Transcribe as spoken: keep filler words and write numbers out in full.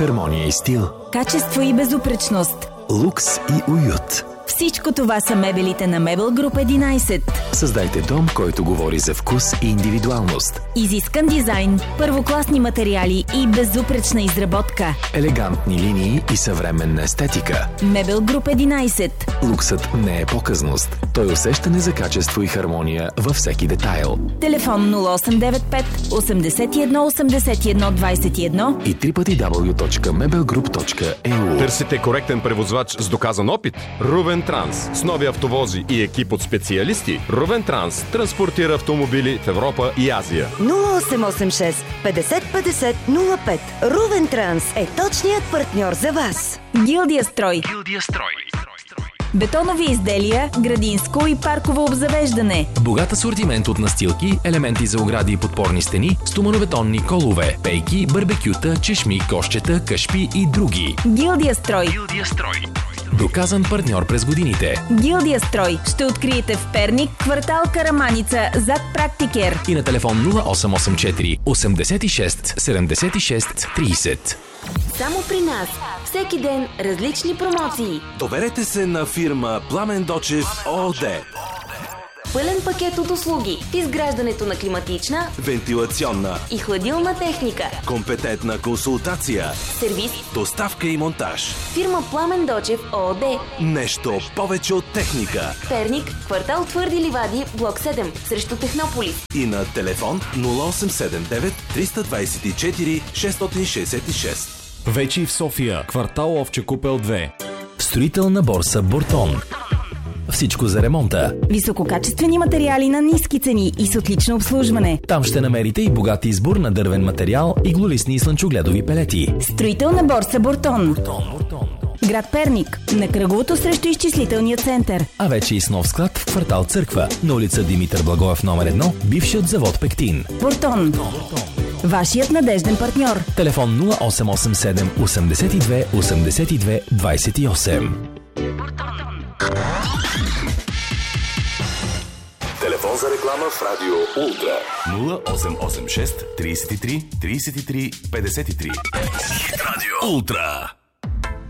хармония и стил, качество и безупречност, лукс и уют. Всичко това са мебелите на Мебел Груп единайсет. Създайте дом, който говори за вкус и индивидуалност. Изискан дизайн, първокласни материали и безупречна изработка. Елегантни линии и съвременна естетика. Мебел Груп единайсет. Луксът не е показност. Той усещане за качество и хармония във всеки детайл. Телефон нула осем девет пет осемдесет и едно осемдесет и едно двайсет и едно и дабъл ю дабъл ю дабъл ю точка мебел груп точка и ю. Търсите коректен превозвач с доказан опит? Рувен Транс. С нови автовози и екип от специалисти, Рувен Транс транспортира автомобили в Европа и Азия. нула осем осем шест петдесет петдесет нула пет. Рувен Транс е точният партньор за вас. Гилдия Строй. Гилдия Строй. Бетонови изделия, градинско и парково обзавеждане. Богат асортимент от настилки, елементи за огради и подпорни стени, стоманобетонни колове, пейки, барбекюта, чешми, кошчета, кашпи и други. Гилдия Строй. Гилдия Строй. Доказан партньор през годините. Гилдия Строй ще откриете в Перник, квартал Караманица, зад Практикер. И на телефон нула осем осем четири осемдесет и шест седемдесет и шест трийсет. Само при нас. Всеки ден различни промоции. Доверете се на фирма Пламен Дочев ООД. Пълен пакет от услуги в изграждането на климатична, вентилационна и хладилна техника, компетентна консултация, сервис, доставка и монтаж. Фирма Пламен Дочев ООД. Нещо повече от техника. Перник, квартал Твърди ливади, блок седем, срещу Технополис. И на телефон нула осем седем девет триста двайсет и четири шестстотин шейсет и шест. Вече и в София, квартал Овче купел две. Строителна борса Бортон. Всичко за ремонта. Висококачествени материали на ниски цени и с отлично обслужване. Там ще намерите и богат избор на дървен материал, иглолистни и слънчогледови пелети. Строителна борса Бортон. Град Перник, на кръговото срещу изчислителния център. А вече и с нов склад в квартал Църква, на улица Димитър Благоев номер едно, бившият завод Пектин. Бортон. Вашият надежден партньор. Телефон нула осем осем седем осемдесет и две осемдесет и две двайсет и осем. Телефон за реклама в Радио Ултра нула осем осем шест трийсет и три трийсет и три петдесет и три. Радио Ултра.